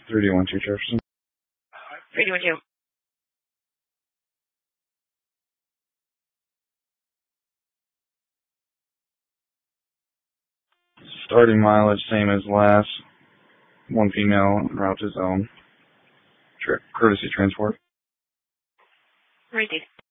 3212 Jefferson. 3212. Starting mileage, same as last. One female, route to zone. Courtesy transport. Right.